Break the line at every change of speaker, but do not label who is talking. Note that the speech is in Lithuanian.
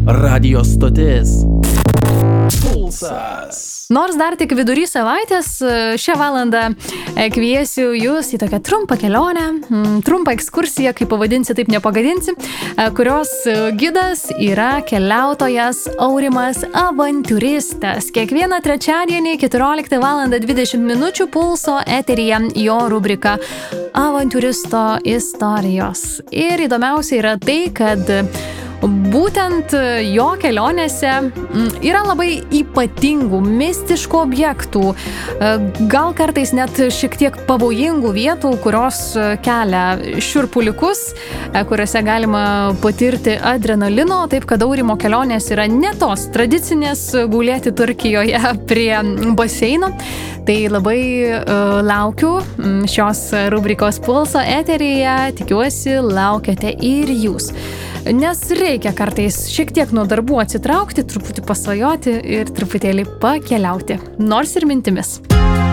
Radio stotis Pulsas.
Nors dar tik vidury savaitės, šią valandą kviesiu jūs į tokią trumpą kelionę, trumpą ekskursiją, kaip pavadinsi, taip nepagadinsi, kurios gidas yra keliautojas Aurimas avantiūristas. Kiekvieną trečiadienį 14:20 min. Pulso eteryje jo rubrika Avantiūristo istorijos. Ir įdomiausia yra tai, kad būtent jo kelionėse yra labai ypatingų, mistiškų objektų, gal kartais net šiek tiek pavojingų vietų, kurios kelia šiurpuliukus, kuriuose galima patirti adrenalino, taip kad Aurimo kelionės yra ne tos tradicinės gulėti Turkijoje prie baseino. Tai labai laukiu šios rubrikos Pulso eteryje, tikiuosi laukiate ir jūs. Nes reikia kartais šiek tiek nuo darbų atsitraukti, truputį pasvajoti ir truputėlį pakeliauti, nors ir mintimis.